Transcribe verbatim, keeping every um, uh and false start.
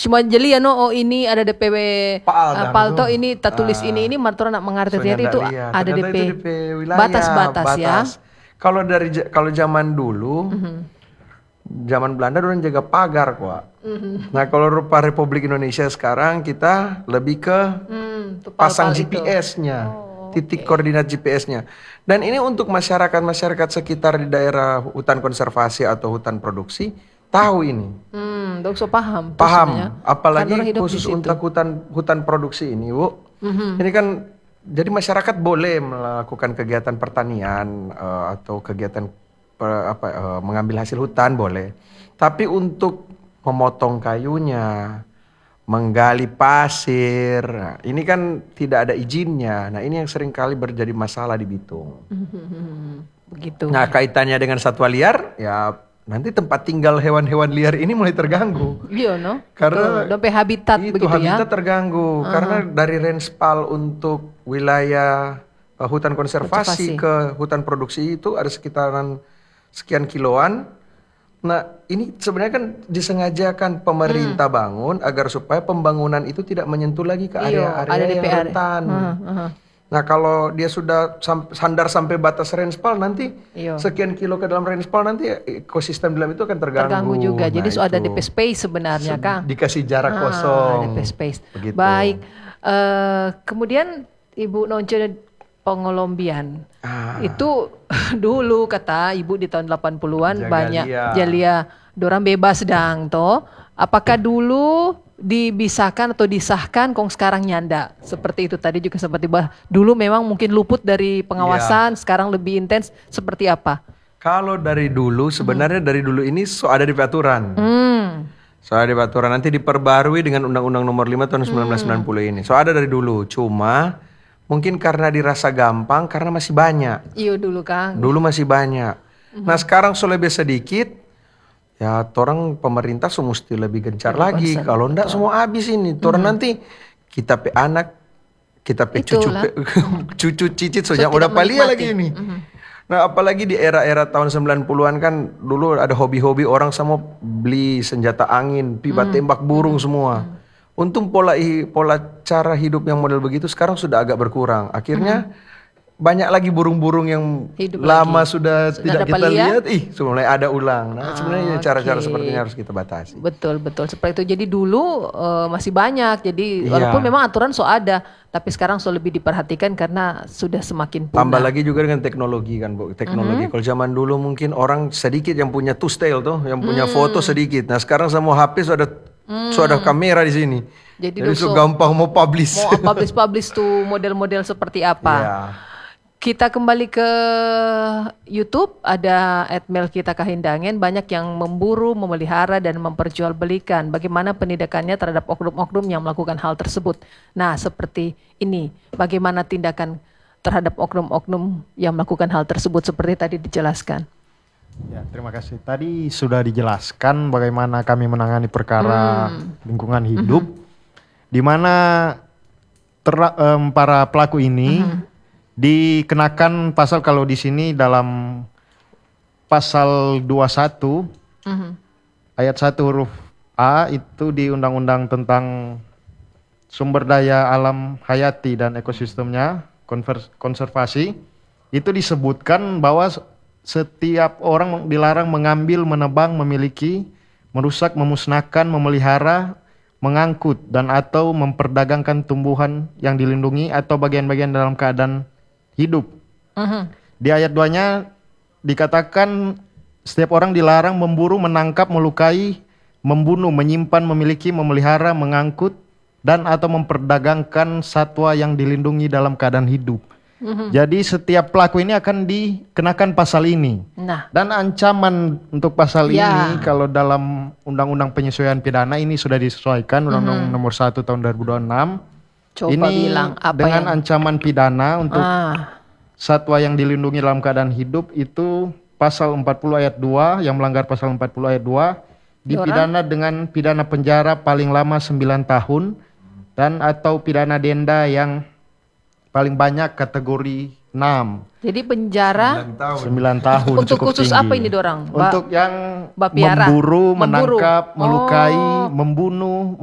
cuma jeli ya no, oh ini ada D P Paal, uh, dan palto tuh. ini tak tulis Ah. ini ini martora nak mengerti Soalnya itu nggak lihat. ada Ternyata D P, itu D P wilayah, batas-batas ya. Kalau dari ja- kalau zaman dulu, Mhm. zaman Belanda orang jaga pagar kok. Mhm. Nah kalau rupa Republik Indonesia sekarang kita lebih ke Hmm, tuh pasang pal-pal G P S-nya, Oh, titik oke. koordinat G P S-nya. Dan ini untuk masyarakat-masyarakat sekitar di daerah hutan konservasi atau hutan produksi tahu ini. Hmm, dok so paham. tuh sebenarnya. Paham, apalagi Kan orang hidup khusus di situ. untuk hutan hutan produksi ini, Bu. Mhm. Ini kan jadi masyarakat boleh melakukan kegiatan pertanian eh, atau kegiatan per- apa eh, mengambil hasil hutan boleh. Tapi untuk memotong kayunya, menggali pasir, nah, ini kan tidak ada izinnya. Nah, ini yang sering kali berjadi masalah di Bitung. Mhm. Begitu. Nah, kaitannya dengan satwa liar, ya nanti tempat tinggal hewan-hewan liar ini mulai terganggu. Iya no. Karena Betul. Sampai habitat itu begitu habitat ya. terganggu Aha. karena dari Renspal untuk wilayah uh, hutan konservasi, Konservasi. ke hutan produksi itu ada sekitaran sekian kiloan. Nah, ini sebenarnya kan disengajakan pemerintah bangun agar supaya pembangunan itu tidak menyentuh lagi ke Iya, ada area-area D yang P R. rentan. Aha, aha. Nah, kalau dia sudah sam- sandar sampai batas Renspal nanti Iya. sekian kilo ke dalam Renspal nanti ekosistem dalam itu akan terganggu. Terganggu juga. Jadi Nah, so ada itu. D P space sebenarnya, Se- Kang. Dikasih jarak Ah, kosong. D P space. Begitu. Baik. Eh, kemudian Ibu Nonce Pengolombian. Ah. Itu dulu kata Ibu di tahun delapan puluhan Jagalia. banyak jalia dorang bebas dang toh. Apakah dulu dibisahkan atau disahkan kong sekarang nyanda? Seperti itu tadi juga seperti bah dulu memang mungkin luput dari pengawasan, sekarang lebih intens seperti apa? Kalau dari dulu sebenarnya dari dulu ini so ada di peraturan. Hmm. So ada di peraturan nanti diperbarui dengan Undang-Undang Nomor lima Tahun seribu sembilan ratus sembilan puluh ini. So ada dari dulu. Cuma mungkin karena dirasa gampang karena masih banyak. Iyo dulu Kang. Dulu masih banyak. Nah, sekarang so lebih sedikit. Ya, torang pemerintah so mesti lebih gencar Lebih lagi. concern, Kalau enggak semua habis ini. Torang nanti kita pe anak, kita pe cucu, Itulah. pe, cucu cicit so, So, jangan udah tidak palia menikmati. lagi ini. Nah, apalagi di era-era tahun sembilan puluhan kan dulu ada hobi-hobi orang semua beli senjata angin, pipa tembak burung semua. Untung pola hi- pola cara hidup yang model begitu sekarang sudah agak berkurang. Akhirnya banyak lagi burung-burung yang Hidup lama lagi. sudah Sudah tidak dapat kita lihat? lihat, ih, sudah mulai ada ulang. Nah, Ah, sebenarnya cara-cara oke. seperti ini harus kita batasi. Betul betul seperti itu. Jadi dulu eh, masih banyak. Jadi Iya. walaupun memang aturan so ada, tapi sekarang so lebih diperhatikan karena sudah semakin punah. Tambah lagi juga dengan teknologi kan, Bu. Teknologi. Kalau zaman dulu mungkin orang sedikit yang punya two style tuh, yang punya foto sedikit. Nah, sekarang semua H P sudah sudah kamera di sini. Jadi Jadi so so- gampang mau publish. Mau publish-publish tuh model-model seperti apa? Iya. Kita kembali ke YouTube, ada Admel kita Kahindangen, banyak yang memburu, memelihara, dan memperjualbelikan. Bagaimana penindakannya terhadap oknum-oknum yang melakukan hal tersebut. Nah, seperti ini, bagaimana tindakan terhadap oknum-oknum yang melakukan hal tersebut seperti tadi dijelaskan. Ya, terima kasih. Tadi sudah dijelaskan bagaimana kami menangani perkara lingkungan hidup, di mana ter- em, para pelaku ini dikenakan pasal, kalau di sini dalam pasal dua puluh satu Mhm. ayat satu huruf A itu di Undang-Undang tentang Sumber Daya Alam Hayati dan Ekosistemnya, konvers- konservasi, itu disebutkan bahwa setiap orang dilarang mengambil, menebang, memiliki, merusak, memusnahkan, memelihara, mengangkut, dan atau memperdagangkan tumbuhan yang dilindungi atau bagian-bagian dalam keadaan hidup. Mhm. Di ayat dua-nya dikatakan setiap orang dilarang memburu, menangkap, melukai, membunuh, menyimpan, memiliki, memelihara, mengangkut, dan atau memperdagangkan satwa yang dilindungi dalam keadaan hidup. Jadi setiap pelaku ini akan dikenakan pasal ini. Nah, Dan ancaman untuk pasal Ya. ini kalau dalam Undang-Undang Penyesuaian Pidana ini sudah disesuaikan, Undang-Undang Nomor satu Tahun dua ribu dua puluh enam. coba Ini bilang apa dengan yang... ancaman pidana untuk Ah, satwa yang dilindungi dalam keadaan hidup itu pasal empat puluh ayat dua, yang melanggar pasal empat puluh ayat dua dipidana dengan pidana penjara paling lama sembilan tahun dan atau pidana denda yang paling banyak kategori enam, jadi penjara sembilan tahun. untuk cukup khusus tinggi. apa ini dorang? Ba- Untuk yang Bapiara. memburu, Memburu. menangkap, melukai, Oh. membunuh,